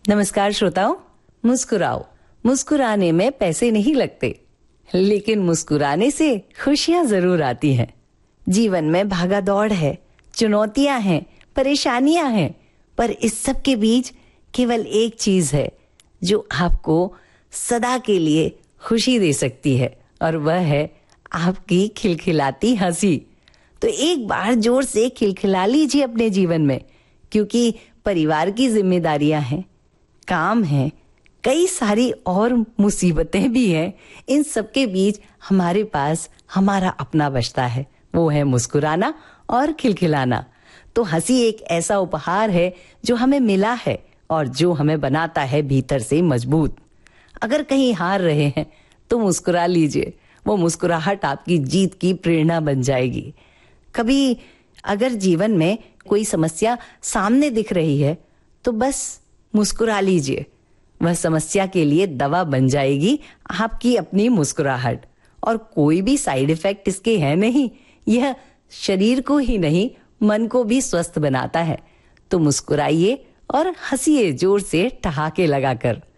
नमस्कार श्रोताओं। मुस्कुराओ। मुस्कुराने में पैसे नहीं लगते, लेकिन मुस्कुराने से खुशियां जरूर आती हैं। जीवन में भागा दौड़ है, चुनौतियां हैं, परेशानियां हैं, पर इस सब के बीच केवल एक चीज है जो आपको सदा के लिए खुशी दे सकती है, और वह है आपकी खिलखिलाती हंसी। तो एक बार जोर से खिलखिला लीजिए अपने जीवन में, क्योंकि परिवार की जिम्मेदारियां हैं, काम है, कई सारी और मुसीबतें भी हैं। इन सब के बीच हमारे पास हमारा अपना बचता है, वो है मुस्कुराना और खिलखिलाना। तो हंसी एक ऐसा उपहार है जो हमें मिला है और जो हमें बनाता है भीतर से मजबूत। अगर कहीं हार रहे हैं तो मुस्कुरा लीजिए, वो मुस्कुराहट आपकी जीत की प्रेरणा बन जाएगी। कभी अगर जीवन में कोई समस्या सामने दिख रही है तो बस मुस्कुरा लीजिए, वह समस्या के लिए दवा बन जाएगी आपकी अपनी मुस्कुराहट। और कोई भी साइड इफेक्ट इसके है नहीं, यह शरीर को ही नहीं मन को भी स्वस्थ बनाता है। तो मुस्कुराइए और हंसिए जोर से ठहाके लगाकर।